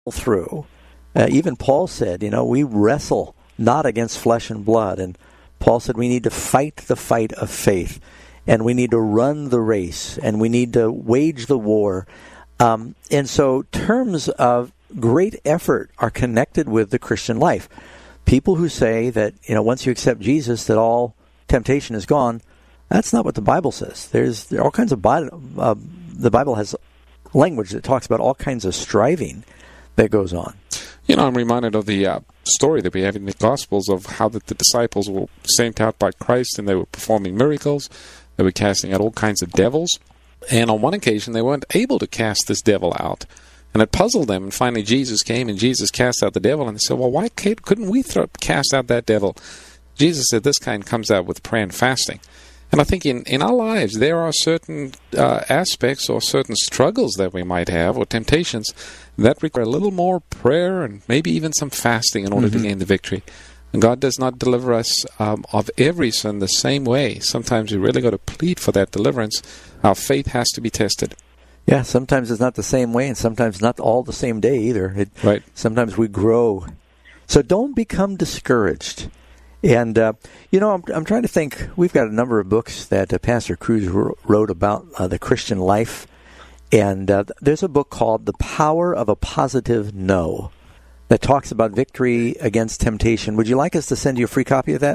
through. Even Paul said, we wrestle not against flesh and blood. And Paul said we need to fight the fight of faith, and we need to run the race, and we need to wage the war. And so terms of great effort are connected with the Christian life. People who say that, once you accept Jesus, that all temptation is gone, that's not what the Bible says. There are all kinds of the Bible has language that talks about all kinds of striving that goes on. I'm reminded of the story that we have in the Gospels of how the disciples were sent out by Christ, and they were performing miracles. They were casting out all kinds of devils. And on one occasion, they weren't able to cast this devil out. And it puzzled them. And finally, Jesus came, and Jesus cast out the devil. And they said, well, why couldn't we cast out that devil? Jesus said, this kind comes out with prayer and fasting. And I think in our lives, there are certain aspects or certain struggles that we might have, or temptations, that require a little more prayer and maybe even some fasting in order to gain the victory. And God does not deliver us of every sin the same way. Sometimes we really got to plead for that deliverance. Our faith has to be tested. Yeah, sometimes it's not the same way, and sometimes not all the same day either. Right. Sometimes we grow. So don't become discouraged. And, I'm trying to think. We've got a number of books that Pastor Cruz wrote about the Christian life. And there's a book called The Power of a Positive No that talks about victory against temptation. Would you like us to send you a free copy of that?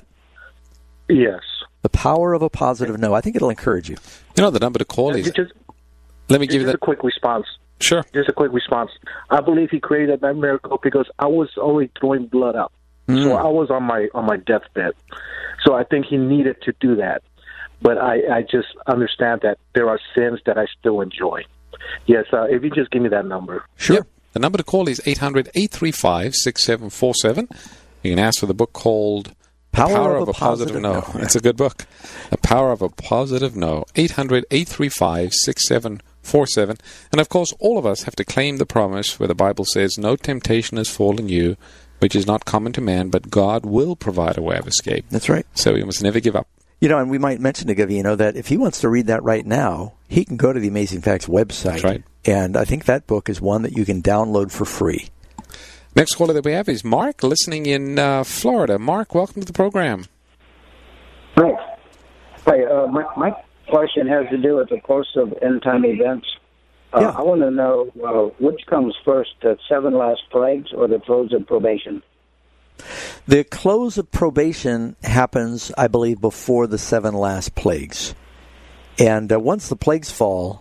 Yes. The Power of a Positive No. I think it'll encourage you. The number to call is... Let me give you that. Just a quick response. Sure. Just a quick response. I believe he created that miracle because I was already throwing blood out. So I was on my deathbed. So I think he needed to do that. But I just understand that there are sins that I still enjoy. Yes, if you just give me that number. Sure. Yep. The number to call is 800-835-6747. You can ask for the book called Power of a Positive No. It's a good book. The Power of a Positive No. 800-835-6747. And, of course, all of us have to claim the promise where the Bible says, no temptation has fallen you, which is not common to man, but God will provide a way of escape. That's right. So we must never give up. And we might mention to Gavino that if he wants to read that right now, he can go to the Amazing Facts website. That's right. And I think that book is one that you can download for free. Next caller that we have is Mark, listening in Florida. Mark, welcome to the program. Thanks. Hi, my question has to do with the course of end-time events. I want to know which comes first, the 7 last plagues or the close of probation? The close of probation happens, I believe, before the 7 last plagues. And once the plagues fall,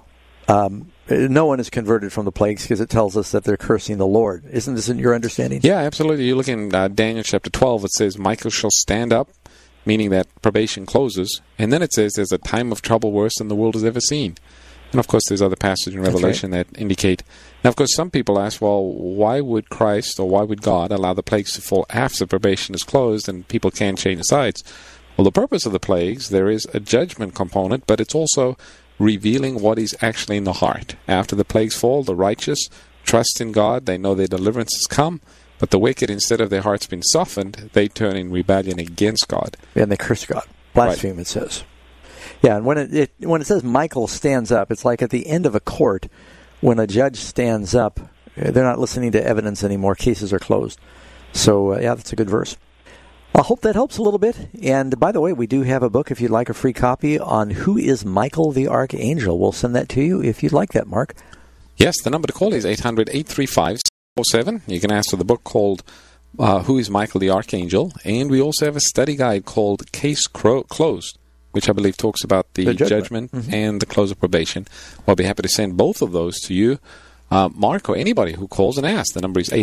no one is converted from the plagues because it tells us that they're cursing the Lord. Isn't this your understanding? Yeah, absolutely. You look in Daniel chapter 12, it says, Michael shall stand up, meaning that probation closes. And then it says there's a time of trouble worse than the world has ever seen. And, of course, there's other passages in Revelation that indicate. Now, of course, some people ask, well, why would Christ or why would God allow the plagues to fall after probation is closed and people can't change sides? Well, the purpose of the plagues, there is a judgment component, but it's also revealing what is actually in the heart. After the plagues fall, the righteous trust in God. They know their deliverance has come. But the wicked, instead of their hearts being softened, they turn in rebellion against God. And they curse God. Blaspheme, It says. Yeah, and when it says Michael stands up, it's like at the end of a court, when a judge stands up, they're not listening to evidence anymore. Cases are closed. So, that's a good verse. I hope that helps a little bit. And by the way, we do have a book, if you'd like a free copy, on who is Michael the Archangel. We'll send that to you if you'd like that, Mark. Yes, the number to call is 800-835-6747. You can ask for the book called Who is Michael the Archangel? And we also have a study guide called Case Closed, which I believe talks about the judgment and the close of probation. I'll be happy to send both of those to you, Mark, or anybody who calls and asks. The number is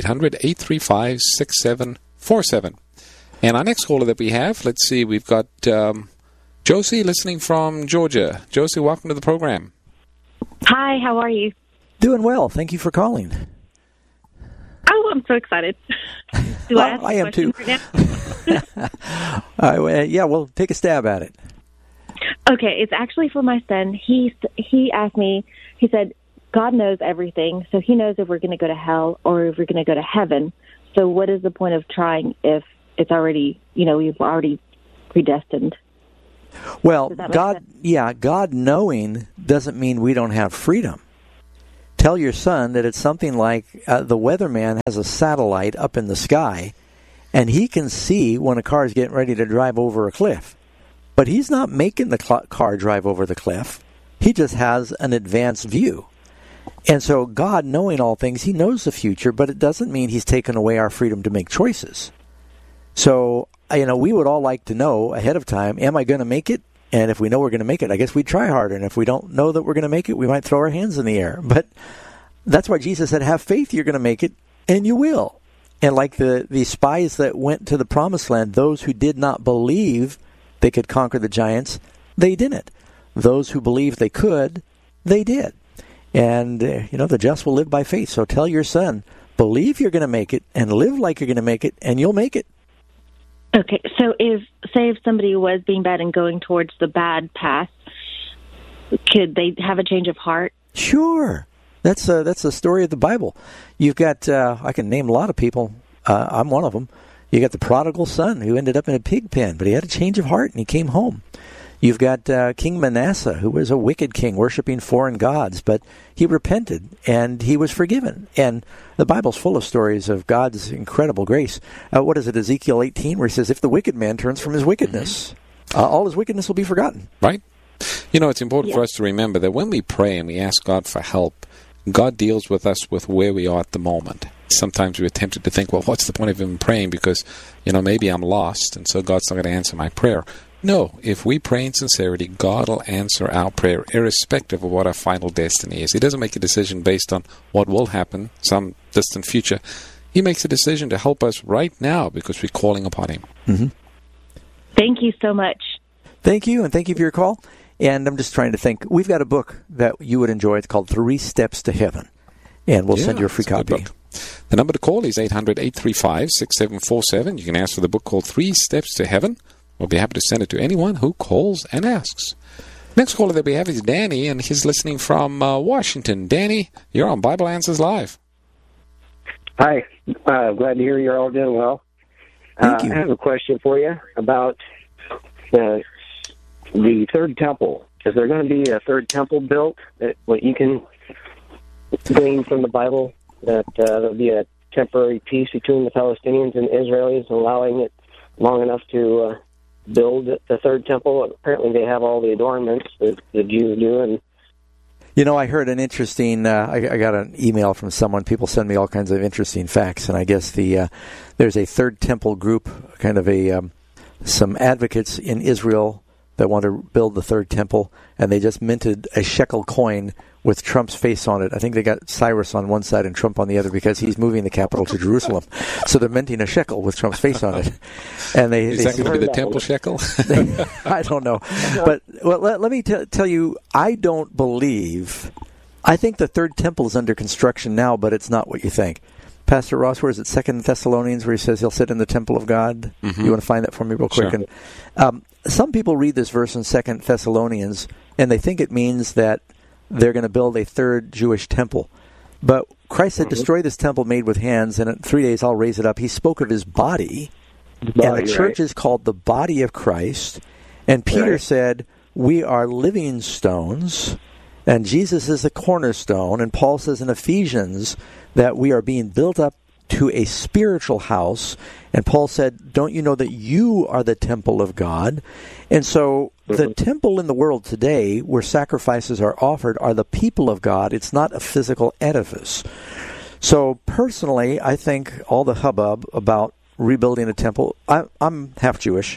800-835-6747. And our next caller that we have, let's see, we've got Josie listening from Georgia. Josie, welcome to the program. Hi, how are you? Doing well. Thank you for calling. Oh, I'm so excited. I am too. We'll take a stab at it. Okay, it's actually for my son. He asked me, he said, God knows everything, so he knows if we're going to go to hell or if we're going to go to heaven. So what is the point of trying if it's already, we've already predestined? Well, God knowing doesn't mean we don't have freedom Tell your son that it's something like the weatherman has a satellite up in the sky, and he can see when a car is getting ready to drive over a cliff. But he's not making the car drive over the cliff. He just has an advanced view. And so God, knowing all things, he knows the future, but it doesn't mean he's taken away our freedom to make choices. So, we would all like to know ahead of time, am I going to make it? And if we know we're going to make it, I guess we'd try harder. And if we don't know that we're going to make it, we might throw our hands in the air. But that's why Jesus said, have faith, you're going to make it, and you will. And like the spies that went to the promised land, those who did not believe they could conquer the giants, they didn't. Those who believed they could, they did. And, the just will live by faith. So tell your son, believe you're going to make it and live like you're going to make it, and you'll make it. Okay, so if somebody was being bad and going towards the bad path, could they have a change of heart? Sure. That's the story of the Bible. You've got, I can name a lot of people. I'm one of them. You got the prodigal son who ended up in a pig pen, but he had a change of heart and he came home. You've got King Manasseh, who was a wicked king, worshiping foreign gods, but he repented and he was forgiven. And the Bible's full of stories of God's incredible grace. What is it, Ezekiel 18, where he says, if the wicked man turns from his wickedness, all his wickedness will be forgotten. Right. It's important for us to remember that when we pray and we ask God for help, God deals with us with where we are at the moment. Sometimes we're tempted to think, well, what's the point of even praying? Because, maybe I'm lost, and so God's not going to answer my prayer. No, if we pray in sincerity, God will answer our prayer irrespective of what our final destiny is. He doesn't make a decision based on what will happen some distant future. He makes a decision to help us right now because we're calling upon Him. Mm-hmm. Thank you so much. Thank you, and thank you for your call. And I'm just trying to think. We've got a book that you would enjoy. It's called 3 Steps to Heaven. And we'll send you a free copy. The number to call is 800-835-6747. You can ask for the book called 3 Steps to Heaven. We'll be happy to send it to anyone who calls and asks. Next caller that we have is Danny, and he's listening from Washington. Danny, you're on Bible Answers Live. Hi. Glad to hear you're all doing well. Thank you. I have a question for you about the third temple. Is there going to be a third temple built that what you can glean from the Bible that there'll be a temporary peace between the Palestinians and the Israelis, allowing it long enough to build the third temple? Apparently they have all the adornments that the Jews do. And I heard an interesting, I got an email from someone. People send me all kinds of interesting facts, and I guess there's a third temple group, kind of some advocates in Israel that want to build the third temple, and they just minted a shekel coin with Trump's face on it. I think they got Cyrus on one side and Trump on the other because he's moving the capital to Jerusalem. So they're minting a shekel with Trump's face on it. And Is that going to be the temple shekel? I don't know. But let me tell you, I don't believe... I think the third temple is under construction now, but it's not what you think. Pastor Ross, where is it? 2 Thessalonians, where he says he'll sit in the temple of God? Mm-hmm. You want to find that for me real quick? Sure. And, some people read this verse in 2 Thessalonians, and they think it means that they're going to build a third Jewish temple. But Christ said, destroy this temple made with hands, and in 3 days I'll raise it up. He spoke of his body, and the church is called the body of Christ. And Peter said, we are living stones, and Jesus is the cornerstone. And Paul says in Ephesians that we are being built up to a spiritual house. And Paul said, don't you know that you are the temple of God? And so the temple in the world today where sacrifices are offered are the people of God. It's not a physical edifice. So personally, I think all the hubbub about rebuilding a temple, I'm half Jewish,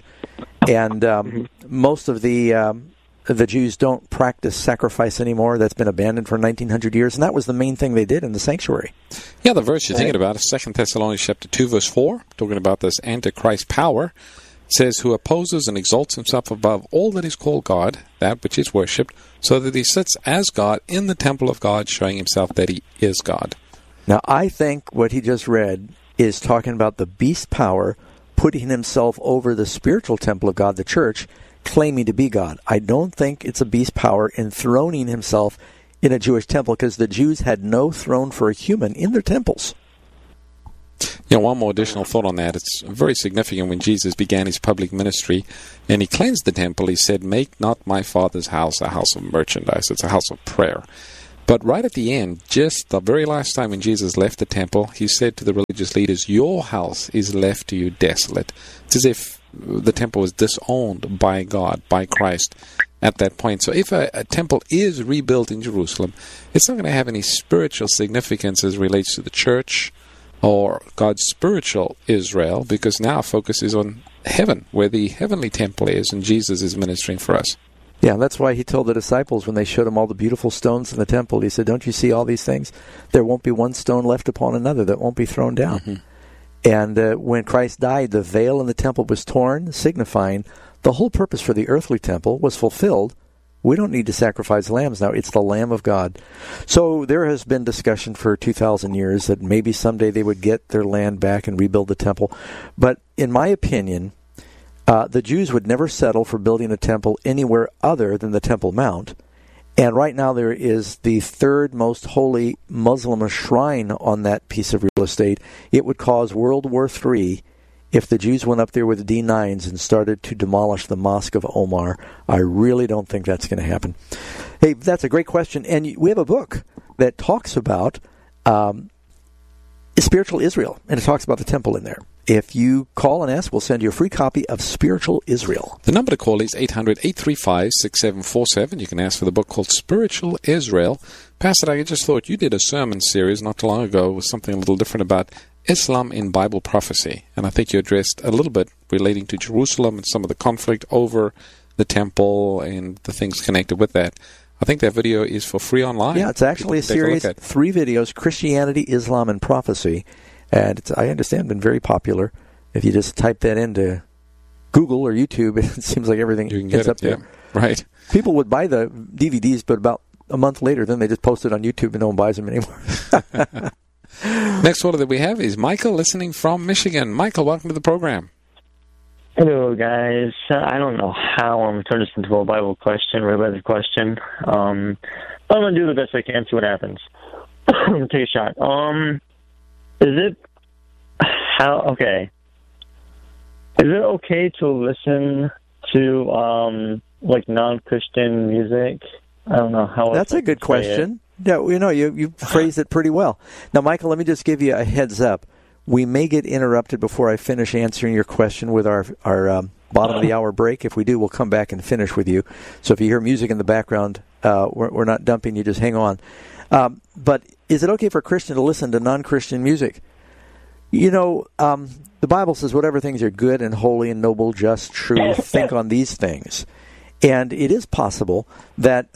and most of the Jews don't practice sacrifice anymore. That's been abandoned for 1,900 years, and that was the main thing they did in the sanctuary. Yeah, the verse you're thinking about is 2 Thessalonians chapter 2, verse 4, talking about this Antichrist power. It says, who opposes and exalts himself above all that is called God, that which is worshipped, so that he sits as God in the temple of God, showing himself that he is God. Now, I think what he just read is talking about the beast power putting himself over the spiritual temple of God, the church, claiming to be God. I don't think it's a beast power enthroning himself in a Jewish temple, because the Jews had no throne for a human in their temples. One more additional thought on that. It's very significant when Jesus began his public ministry and he cleansed the temple. He said, make not my Father's house a house of merchandise. It's a house of prayer. But right at the end, just the very last time when Jesus left the temple, he said to the religious leaders, your house is left to you desolate. It's as if the temple was disowned by God, by Christ at that point. So if a temple is rebuilt in Jerusalem, it's not going to have any spiritual significance as relates to the church or God's spiritual Israel, because now our focus is on heaven, where the heavenly temple is, and Jesus is ministering for us. Yeah, that's why he told the disciples when they showed him all the beautiful stones in the temple, he said, don't you see all these things? There won't be one stone left upon another that won't be thrown down. Mm-hmm. And when Christ died, the veil in the temple was torn, signifying the whole purpose for the earthly temple was fulfilled. We don't need to sacrifice lambs now. It's the Lamb of God. So there has been discussion for 2,000 years that maybe someday they would get their land back and rebuild the temple. But in my opinion, the Jews would never settle for building a temple anywhere other than the Temple Mount. And right now there is the third most holy Muslim shrine on that piece of real estate. It would cause World War III if the Jews went up there with D9s and started to demolish the Mosque of Omar. I really don't think that's going to happen. Hey, that's a great question. And we have a book that talks about Spiritual Israel, and it talks about the temple in there. If you call and ask, we'll send you a free copy of Spiritual Israel. The number to call is 800-835-6747. You can ask for the book called Spiritual Israel. Pastor, I just thought you did a sermon series not too long ago with something a little different about Islam in Bible prophecy. And I think you addressed a little bit relating to Jerusalem and some of the conflict over the temple and the things connected with that. I think that video is for free online. Yeah, it's actually a series, 3 videos, Christianity, Islam, and Prophecy. And it's, I understand, been very popular. If you just type that into Google or YouTube, it seems like everything gets up there. Yeah, right. People would buy the DVDs, but about a month later, then they just post it on YouTube and no one buys them anymore. Next caller that we have is Michael, listening from Michigan. Michael, welcome to the program. Hello, guys. I don't know how I'm going to turn this into a Bible question, related question. I'm going to do the best I can, see what happens. I'm going to take a shot. Is it okay to listen to like non-Christian music? I don't know how. That's a good question. Yeah, you phrased it pretty well. Now, Michael, let me just give you a heads up. We may get interrupted before I finish answering your question with our bottom of the hour break. If we do, we'll come back and finish with you. So if you hear music in the background, we're not dumping you. Just hang on. But is it okay for a Christian to listen to non-Christian music? The Bible says whatever things are good and holy and noble, just, true, think on these things. And it is possible that,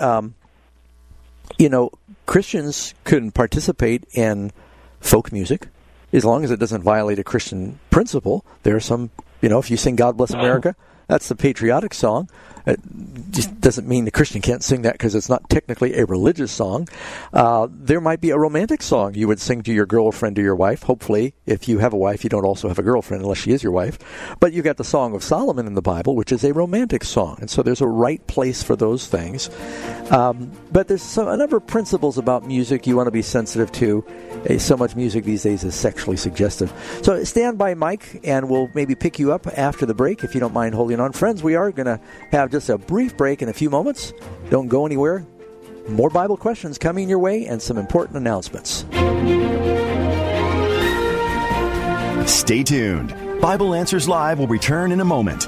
Christians can participate in folk music as long as it doesn't violate a Christian principle. There are some, if you sing God Bless America, that's the patriotic song. It just doesn't mean the Christian can't sing that because it's not technically a religious song. There might be a romantic song you would sing to your girlfriend or your wife. Hopefully, if you have a wife, you don't also have a girlfriend unless she is your wife. But you've got the Song of Solomon in the Bible, which is a romantic song. And so there's a right place for those things. But there's a number of principles about music you want to be sensitive to. So much music these days is sexually suggestive. So stand by, Mike, and we'll maybe pick you up after the break if you don't mind holding on. Friends, we are going to have just a brief break in a few moments. Don't go anywhere. More Bible questions coming your way and some important announcements. Stay tuned. Bible Answers Live will return in a moment.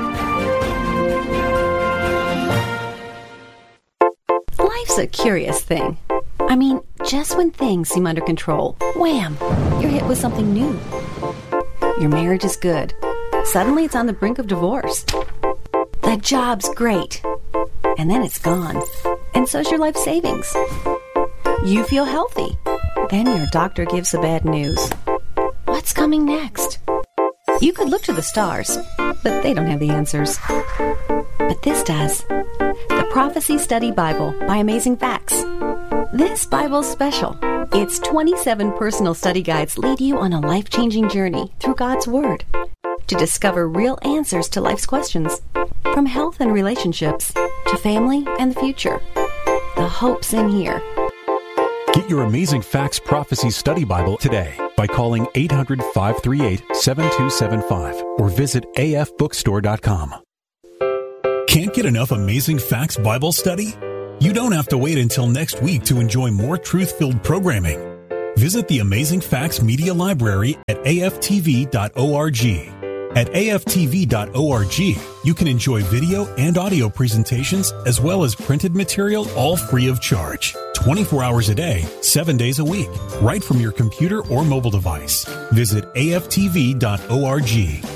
Life's a curious thing. I mean, just when things seem under control, wham, you're hit with something new. Your marriage is good. Suddenly it's on the brink of divorce. The job's great. And then it's gone. And so's your life savings. You feel healthy. Then your doctor gives the bad news. What's coming next? You could look to the stars, but they don't have the answers. But this does. The Prophecy Study Bible by Amazing Facts. This Bible's special. Its 27 personal study guides lead you on a life-changing journey through God's Word to discover real answers to life's questions, from health and relationships to family and the future. The hope's in here. Get your Amazing Facts Prophecy Study Bible today by calling 800-538-7275 or visit afbookstore.com. Can't get enough Amazing Facts Bible study? You don't have to wait until next week to enjoy more truth-filled programming. Visit the Amazing Facts Media Library at aftv.org. At aftv.org, you can enjoy video and audio presentations as well as printed material, all free of charge. 24 hours a day, 7 days a week, right from your computer or mobile device. Visit aftv.org.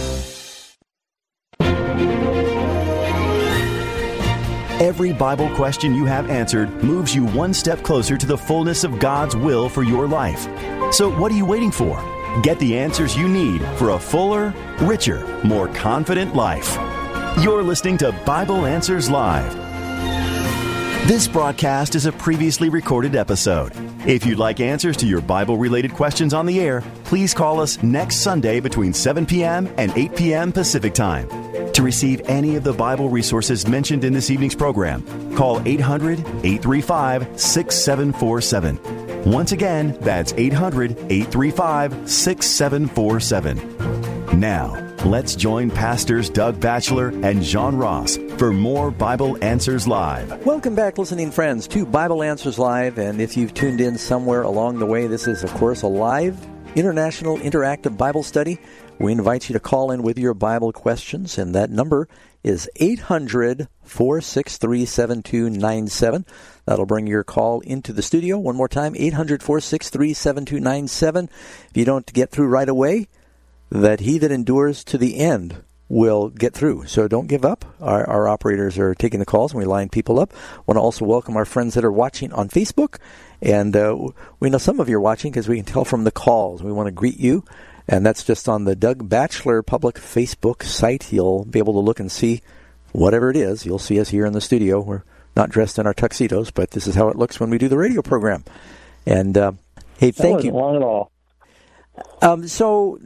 Every Bible question you have answered moves you one step closer to the fullness of God's will for your life. So what are you waiting for? Get the answers you need for a fuller, richer, more confident life. You're listening to Bible Answers Live. This broadcast is a previously recorded episode. If you'd like answers to your Bible-related questions on the air, please call us next Sunday between 7 p.m. and 8 p.m. Pacific Time. To receive any of the Bible resources mentioned in this evening's program, call 800-835-6747. Once again, that's 800-835-6747. Now, let's join Pastors Doug Batchelor and John Ross for more Bible Answers Live. Welcome back, listening friends, to Bible Answers Live. And if you've tuned in somewhere along the way, this is, of course, a live international interactive Bible study. We invite you to call in with your Bible questions, and that number is 800-463-7297. That'll bring your call into the studio. One more time, 800-463-7297. If you don't get through right away, that he that endures to the end will get through. So don't give up. Our operators are taking the calls, and we line people up. I want to also welcome our friends that are watching on Facebook. And we know some of you are watching because we can tell from the calls. We want to greet you. And that's just on the Doug Batchelor public Facebook site. You'll be able to look and see whatever it is. You'll see us here in the studio. We're not dressed in our tuxedos, but this is how it looks when we do the radio program. And, hey, thank you. That wasn't long at all. So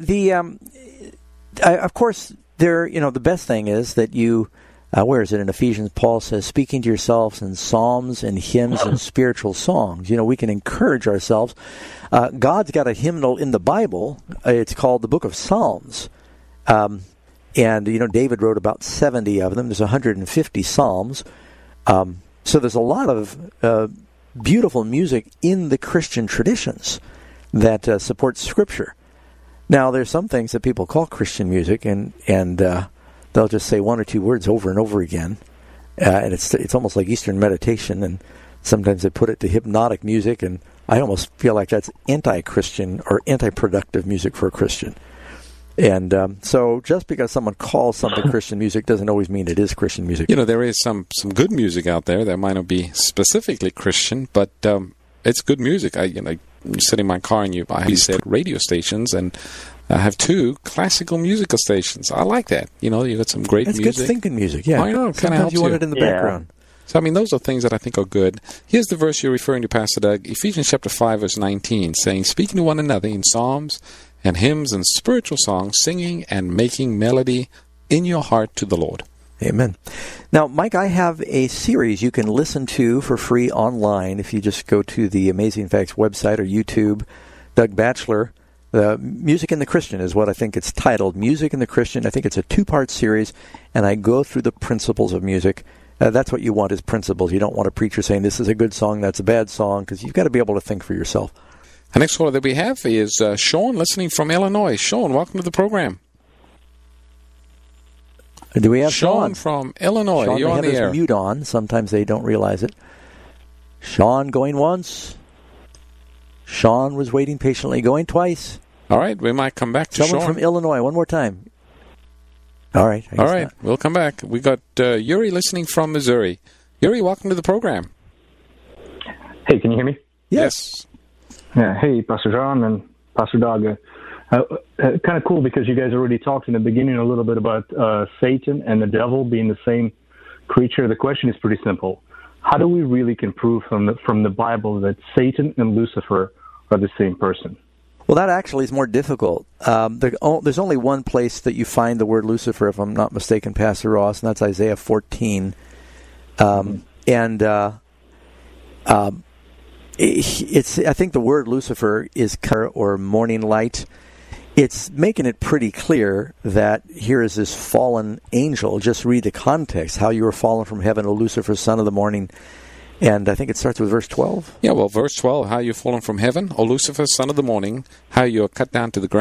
of course, the best thing is that you, where is it in Ephesians? Paul says, speaking to yourselves in psalms and hymns and spiritual songs. We can encourage ourselves. God's got a hymnal in the Bible. It's called the Book of Psalms. And David wrote about 70 of them. There's 150 psalms. So there's a lot of beautiful music in the Christian traditions that supports Scripture. Now, there's some things that people call Christian music, and they'll just say one or two words over and over again, and it's almost like Eastern meditation, and sometimes they put it to hypnotic music, and I almost feel like that's anti-Christian or anti-productive music for a Christian. And so just because someone calls something Christian music doesn't always mean it is Christian music. There is some good music out there that might not be specifically Christian, but it's good music. You sit in my car and I said radio stations, and I have 2 classical musical stations. I like that. You got some great music. It's good thinking music, yeah. I know, kind of helps you want it in the background. So, those are things that I think are good. Here's the verse you're referring to, Pastor Doug, Ephesians chapter 5, verse 19, saying, speaking to one another in psalms and hymns and spiritual songs, singing and making melody in your heart to the Lord. Amen. Now, Mike, I have a series you can listen to for free online if you just go to the Amazing Facts website or YouTube. Doug Batchelor, Music in the Christian is what I think it's titled. Music in the Christian. I think it's a 2-part series, and I go through the principles of music. That's what you want is principles. You don't want a preacher saying this is a good song, that's a bad song, because you've got to be able to think for yourself. The next caller that we have is Sean, listening from Illinois. Sean, welcome to the program. Do we have Sean from Illinois? Sean, you're on the air. Mute on. Sometimes they don't realize it. Sean going once. Sean was waiting patiently, going twice. All right, we might come back to Someone Sean. from Illinois, one more time. All right. All right, we'll come back. We got Yuri listening from Missouri. Yuri, welcome to the program. Hey, can you hear me? Yes. Yeah. Hey, Pastor John and Pastor Doug. Kind of cool because you guys already talked in the beginning a little bit about Satan and the devil being the same creature. The question is pretty simple. How do we really can prove from the Bible that Satan and Lucifer are the same person? Well, that actually is more difficult. There's only one place that you find the word Lucifer, if I'm not mistaken, Pastor Ross, and that's Isaiah 14. I think the word Lucifer is or morning light, it's making it pretty clear that here is this fallen angel. Just read the context, how you were fallen from heaven, O Lucifer, son of the morning. And I think it starts with verse 12. Yeah, well, verse 12, how you've fallen from heaven, O Lucifer, son of the morning, how you are cut down to the ground.